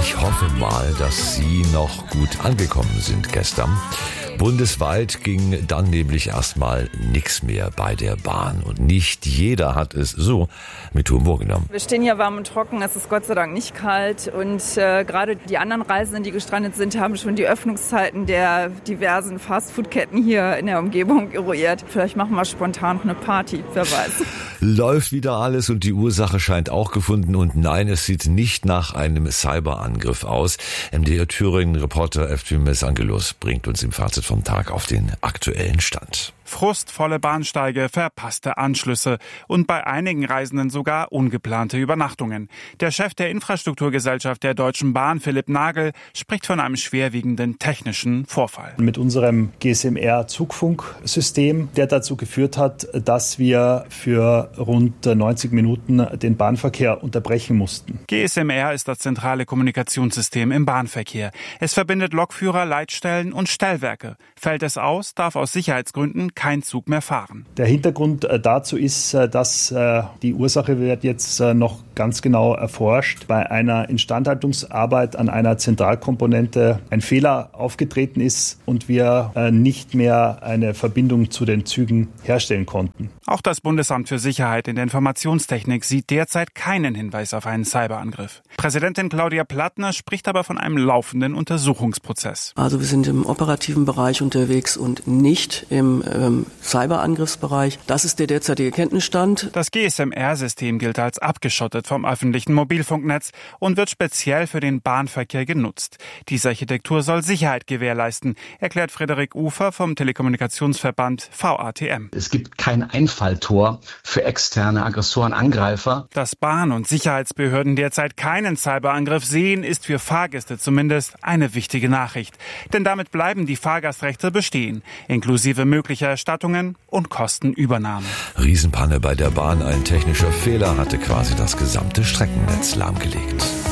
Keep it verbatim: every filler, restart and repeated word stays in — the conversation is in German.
Ich hoffe mal, dass Sie noch gut angekommen sind gestern. Bundesweit ging dann nämlich erstmal nichts mehr bei der Bahn. Und nicht jeder hat es so mit Humor genommen. Wir stehen hier warm und trocken, es ist Gott sei Dank nicht kalt. Und äh, gerade die anderen Reisenden, die gestrandet sind, haben schon die Öffnungszeiten der diversen Fastfood-Ketten hier in der Umgebung eruiert. Vielleicht machen wir spontan noch eine Party, wer weiß. Läuft wieder alles und die Ursache scheint auch gefunden. Und nein, es sieht nicht nach einem Cyberangriff aus. M D R Thüringen-Reporter Efthymios Angelos bringt uns im Fazit vom Tag auf den aktuellen Stand. Frustvolle Bahnsteige, verpasste Anschlüsse und bei einigen Reisenden sogar ungeplante Übernachtungen. Der Chef der Infrastrukturgesellschaft der Deutschen Bahn, Philipp Nagel, spricht von einem schwerwiegenden technischen Vorfall. Mit unserem G S M R-Zugfunksystem, der dazu geführt hat, dass wir für rund neunzig Minuten den Bahnverkehr unterbrechen mussten. G S M R ist das zentrale Kommunikationssystem im Bahnverkehr. Es verbindet Lokführer, Leitstellen und Stellwerke. Fällt es aus, darf aus Sicherheitsgründen kein Zug mehr fahren. Der Hintergrund dazu ist, dass die Ursache wird jetzt noch ganz genau erforscht. Bei einer Instandhaltungsarbeit an einer Zentralkomponente ein Fehler aufgetreten ist und wir nicht mehr eine Verbindung zu den Zügen herstellen konnten. Auch das Bundesamt für Sicherheit in der Informationstechnik sieht derzeit keinen Hinweis auf einen Cyberangriff. Präsidentin Claudia Plattner spricht aber von einem laufenden Untersuchungsprozess. Also wir sind im operativen Bereich unterwegs und nicht im ähm, Cyberangriffsbereich. Das ist der derzeitige Kenntnisstand. Das G S M R-System gilt als abgeschottet vom öffentlichen Mobilfunknetz und wird speziell für den Bahnverkehr genutzt. Diese Architektur soll Sicherheit gewährleisten, erklärt Frederik Ufer vom Telekommunikationsverband V A T M. Es gibt kein Einfalltor für externe Aggressoren, Angreifer. Dass Bahn- und Sicherheitsbehörden derzeit keinen Cyberangriff sehen, ist für Fahrgäste zumindest eine wichtige Nachricht. Denn damit bleiben die Fahrgastrechte bestehen, inklusive möglicher Erstattungen und Kostenübernahme. Riesenpanne bei der Bahn. Ein technischer Fehler hatte quasi das gesamte Streckennetz lahmgelegt.